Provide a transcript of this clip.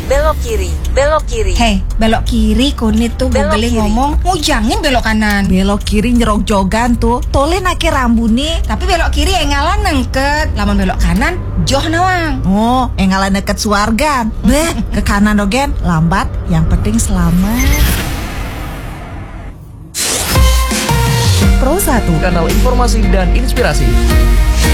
belok kiri, belok kiri. Hei, belok kiri kone tuh Belok Google kiri. ngomong ngujangin belok kanan. Belok kiri nyerok jogan tuh, tole nake rambuni. Tapi belok kiri engalan nengket, lamun belok kanan joh nawang. Oh, enggalan deket suargan. Beh, ke kanan dogen, lambat, yang penting selamat. Pro 1, kanal informasi dan inspirasi.